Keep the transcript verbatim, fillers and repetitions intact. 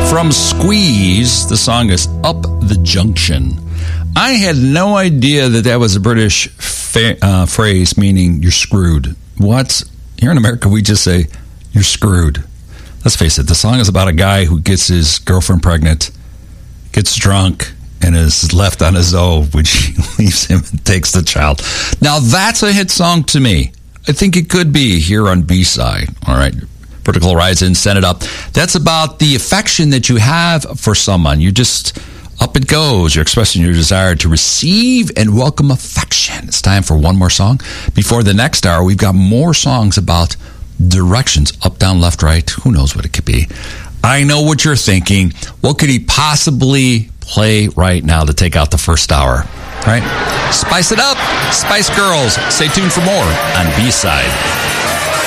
From Squeeze, the song is Up the Junction. I had no idea that that was a British fa- uh, phrase meaning you're screwed. What? Here in America, we just say you're screwed. Let's face it, the song is about a guy who gets his girlfriend pregnant, gets drunk, and is left on his own when she leaves him and takes the child. Now, that's a hit song to me. I think it could be here on B-Side. All right. Vertical Horizon, send it up. That's about the affection that you have for someone. You just, up it goes. You're expressing your desire to receive and welcome affection. It's time for one more song. Before the next hour, we've got more songs about directions, up, down, left, right. Who knows what it could be? I know what you're thinking. What could he possibly play right now to take out the first hour? Right? Spice it up. Spice Girls. Stay tuned for more on B-Side.